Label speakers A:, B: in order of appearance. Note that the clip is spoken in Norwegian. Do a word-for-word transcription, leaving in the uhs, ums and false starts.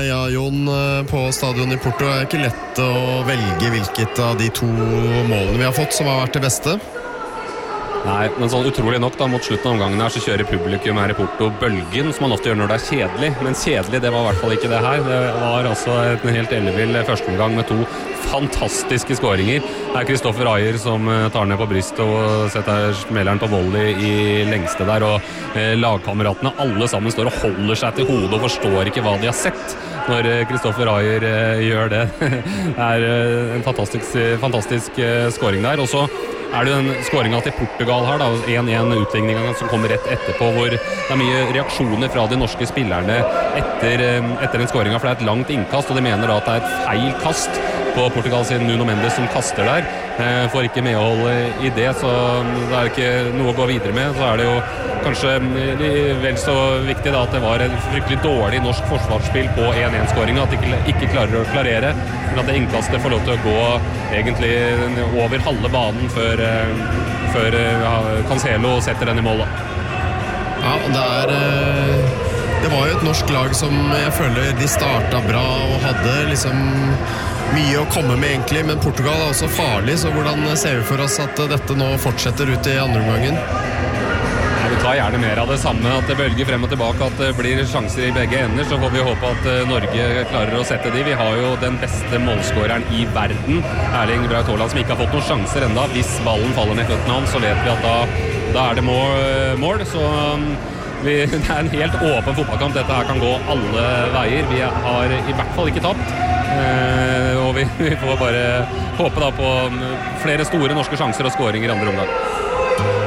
A: Ja, Jon, på stadion i Porto er det ikke lett å velge hvilket av de to målene vi har fått som har vært det beste.
B: Nei, men sånn utrolig nok da, mot slutten av omgangen her så kjører publikum her i Porto bølgen, som man ofte gjør når det er kjedelig. Men kjedelig, det var i hvert fall ikke det her. Det var altså en helt ellevill førsteomgang med to fantastiske skåringer. Det er Kristoffer Ajer som tar ned på brystet og setter smelleren på volley i lengste der, og eh, lagkameratene alle sammen står og holder seg til hodet og forstår ikke hva de har sett når Kristoffer Ajer eh, gjør det. Det er eh, en fantastisk, fantastisk eh, skåring der. Og så er det jo den skåringen til Portugal her da, en en utligningen som kommer rett etterpå, hvor det er mye reaksjoner fra de norske spillerne etter, etter den skåringen, for det er et langt innkast, og de mener da at det er et feil kast på Portugal siden Nuno Mendes som kaster der. Eh, får ikke medhold i det, så det er ikke noe å gå videre med. Så er det jo kanskje vel så viktig da at det var en fryktelig dårlig norsk forsvarsspill på en en-skåringen, at de ikke, ikke klarer å klarere, men at det innkastet får lov til å gå egentlig over halve banen før, før ja, Cancelo setter den i mål da.
A: Ja, det er det var jo et norsk lag som jeg føler de startet bra og hadde liksom mye å komme med egentlig, men Portugal er også farlig, så hvordan ser vi for oss at dette nå fortsetter ut i andre omgangen?
B: Ja, vi tar gjerne mer av det samme, at det bølger frem og tilbake, at det blir sjanser i begge ender, så får vi håpe at Norge klarer å sette de. Vi har jo den beste målskåreren i verden, Erling Braut Haaland, som ikke har fått noen sjanser enda. Hvis ballen faller ned føttene hans, så vet vi at da, da er det mål, mål så vi, det er en helt åpen fotballkamp. Dette her kan gå alle veier. Vi har i hvert fall ikke tapt. Eh, og vi, vi får bare håpe da på flere store norske sjanser og skåringer i andre omgang.